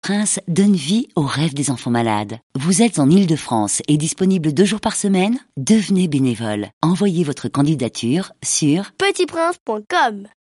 Prince donne vie aux rêves des enfants malades. Vous êtes en Île-de-France et disponible 2 jours par semaine? Devenez bénévole. Envoyez votre candidature sur petitprince.com.